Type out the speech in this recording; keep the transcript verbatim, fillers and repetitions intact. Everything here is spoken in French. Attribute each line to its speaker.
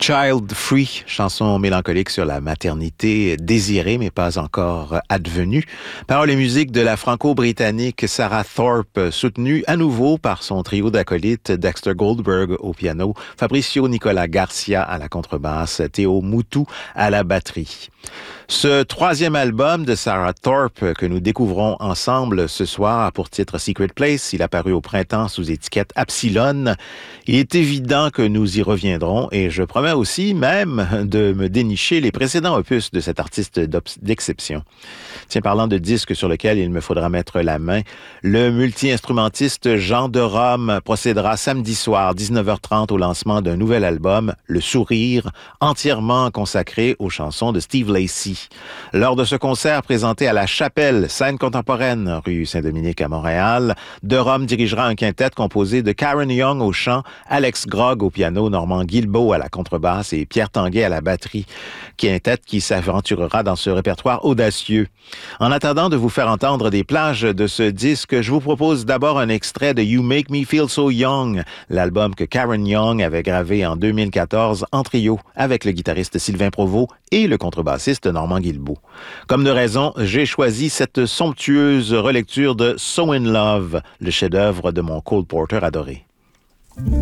Speaker 1: Child Free, chanson mélancolique sur la maternité désirée mais pas encore advenue. Paroles et musique de la franco-britannique Sarah Thorpe, soutenue à nouveau par son trio d'acolytes Dexter Goldberg au piano, Fabricio Nicolas Garcia à la contrebasse, Théo Moutou à la batterie. Ce troisième album de Sarah Thorpe que nous découvrons ensemble ce soir a pour titre Secret Place. Il a paru au printemps sous étiquette Absilon. Il est évident que nous y reviendrons et je promets aussi même de me dénicher les précédents opus de cet artiste d'exception. Tiens, parlant de disques sur lesquels il me faudra mettre la main, le multi-instrumentiste Jean de Rome procédera samedi soir, dix-neuf heures trente, au lancement d'un nouvel album, Le Sourire, entièrement consacré aux chansons de Steve Lacy. Lors de ce concert présenté à la Chapelle, scène contemporaine, rue Saint-Dominique à Montréal, de Rome dirigera un quintet composé de Karen Young au chant, Alex Grogg au piano, Normand Guilbeault à la contrebasse et Pierre Tanguay à la batterie. Quintet qui s'aventurera dans ce répertoire audacieux. En attendant de vous faire entendre des plages de ce disque, je vous propose d'abord un extrait de You Make Me Feel So Young, l'album que Karen Young avait gravé en deux mille quatorze en trio avec le guitariste Sylvain Provost et le contrebassiste Normand Guilbeault. Comme de raison, j'ai choisi cette somptueuse relecture de So in Love, le chef-d'œuvre de mon Cole Porter adoré.